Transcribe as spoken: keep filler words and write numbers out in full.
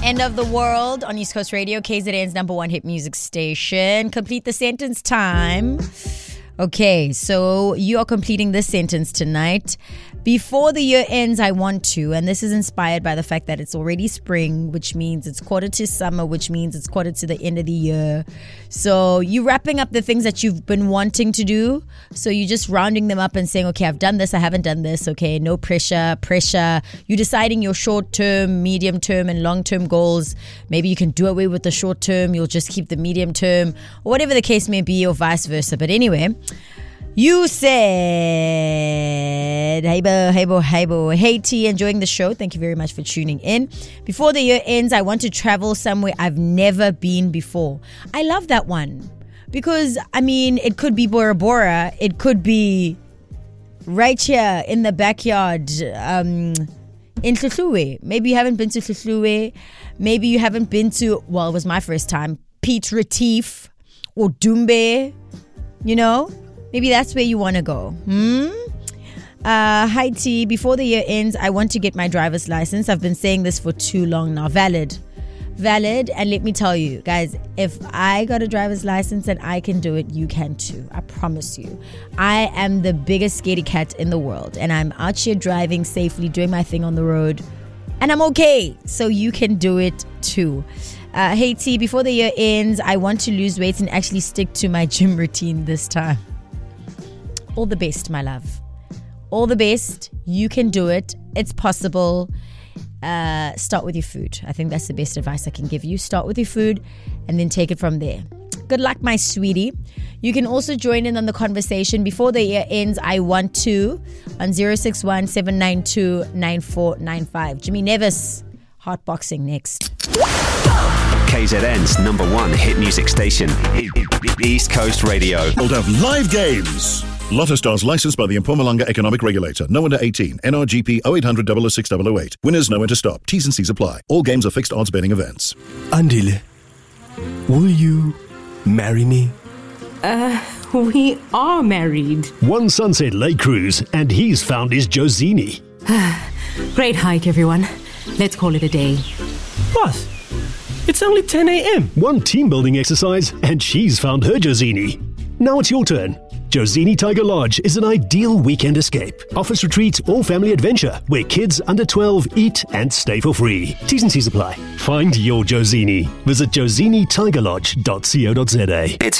End of the World on East Coast Radio, K Z N's number one hit music station. Complete the sentence time. Okay, so you are completing this sentence tonight. Before the year ends, I want to, and this is inspired by the fact that it's already spring, which means it's quarter to summer, which means it's quarter to the end of the year. So you're wrapping up the things that you've been wanting to do. So you're just rounding them up and saying, okay, I've done this, I haven't done this. Okay, no pressure, pressure. You're deciding your short-term, medium-term, and long-term goals. Maybe you can do away with the short-term, you'll just keep the medium-term, or whatever the case may be, or vice versa. But anyway, you said, hey bo, hey bo, hey bo. Hey T, enjoying the show. Thank you very much for tuning in. Before the year ends, I want to travel somewhere I've never been before. I love that one. Because, I mean, it could be Bora Bora. It could be right here in the backyard um, in Hluhluwe. Maybe you haven't been to Hluhluwe. Maybe you haven't been to, well, it was my first time, Piet Retief or Dumbe, you know? Maybe that's where you want to go. Hmm? Uh, hi T, before the year ends, I want to get my driver's license. I've been saying this for too long now. Valid. Valid. And let me tell you, guys, if I got a driver's license and I can do it, you can too. I promise you. I am the biggest scaredy cat in the world. And I'm out here driving safely, doing my thing on the road. And I'm okay. So you can do it too. Uh, hey T, before the year ends, I want to lose weight and actually stick to my gym routine this time. All the best, my love. All the best. You can do it. It's possible. Uh, start with your food. I think that's the best advice I can give you. Start with your food and then take it from there. Good luck, my sweetie. You can also join in on the conversation. Before the year ends, I want to on zero six one, seven nine two, nine four nine five. Jimmy Nevis, Heartboxing next. K Z N's number one hit music station, East Coast Radio. We'll have live games. Lotto Stars licensed by the Mpumalanga Economic Regulator. No under eighteen. N R G P oh eight hundred, double oh six, double oh eight. Winners know when to stop. T's and C's apply. All games are fixed odds betting events. Andile, will you marry me? Uh, we are married. One Sunset Lake Cruise, and he's found his Josini. Great hike, everyone. Let's call it a day. Boss, it's only ten a.m. One team building exercise, and she's found her Josini. Now it's your turn. Josini Tiger Lodge is an ideal weekend escape, office retreat or family adventure where kids under twelve eat and stay for free. T's and C's apply. Find your Josini. Visit josini tiger lodge dot co dot za.